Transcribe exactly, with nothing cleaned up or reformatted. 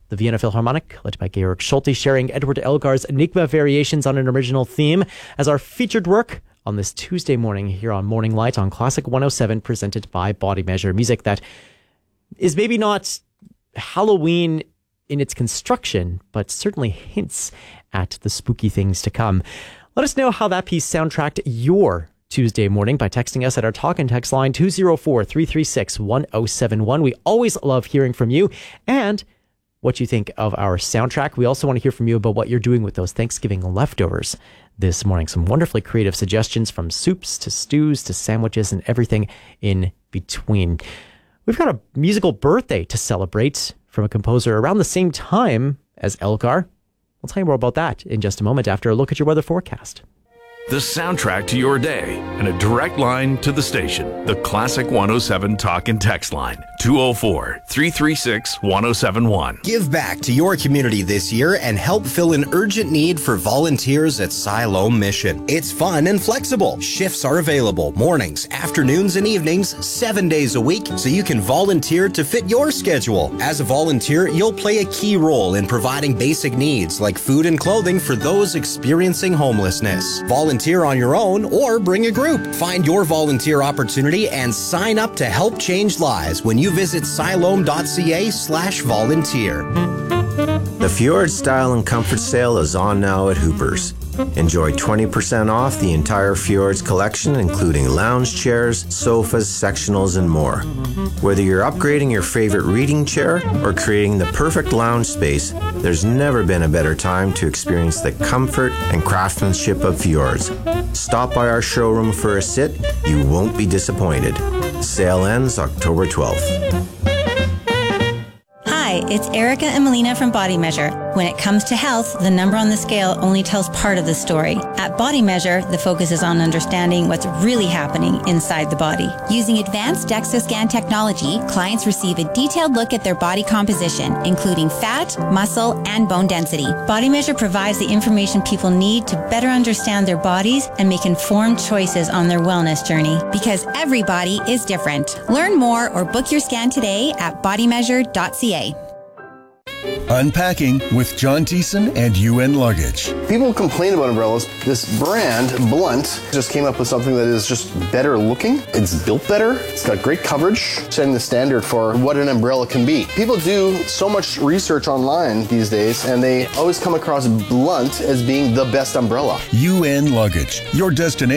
the Vienna Philharmonic, led by Georg Schulte, sharing Edward Elgar's Enigma Variations on an Original Theme as our featured work on this Tuesday morning here on Morning Light on Classic one oh seven, presented by Body Measure. Music that is maybe not Halloween in its construction, but certainly hints at the spooky things to come. Let us know how that piece soundtracked your Tuesday morning by texting us at our talk and text line two oh four, three three six, one oh seven one. We always love hearing from you and what you think of our soundtrack. We also want to hear from you about what you're doing with those Thanksgiving leftovers this morning. Some wonderfully creative suggestions, from soups to stews to sandwiches and everything in between. We've got a musical birthday to celebrate from a composer around the same time as Elgar. We'll tell you more about that in just a moment after a look at your weather forecast. The soundtrack to your day and a direct line to the station. The Classic one oh seven talk and text line, two oh four, three three six, one oh seven one. Give back to your community this year and help fill an urgent need for volunteers at Siloam Mission. It's fun and flexible. Shifts are available mornings, afternoons, and evenings, seven days a week, so you can volunteer to fit your schedule. As a volunteer, you'll play a key role in providing basic needs like food and clothing for those experiencing homelessness. Volunteer on your own or bring a group. Find your volunteer opportunity and sign up to help change lives when you visit siloam.ca slash volunteer. The Fjord Style and Comfort Sale is on now at Hooper's. Enjoy twenty percent off the entire Fjords collection, including lounge chairs, sofas, sectionals, and more. Whether you're upgrading your favorite reading chair or creating the perfect lounge space, there's never been a better time to experience the comfort and craftsmanship of Fjords. Stop by our showroom for a sit. You won't be disappointed. Sale ends October twelfth. Hi, it's Erica and Melina from Body Measure. When it comes to health, the number on the scale only tells part of the story. At Body Measure, the focus is on understanding what's really happening inside the body. Using advanced DEXA scan technology, clients receive a detailed look at their body composition, including fat, muscle, and bone density. Body Measure provides the information people need to better understand their bodies and make informed choices on their wellness journey, because every body is different. Learn more or book your scan today at body measure dot c a. Unpacking with John Thiessen and U N Luggage. People complain about umbrellas. This brand, Blunt, just came up with something that is just better looking. It's built better. It's got great coverage, setting the standard for what an umbrella can be. People do so much research online these days, and they always come across Blunt as being the best umbrella. U N Luggage, your destination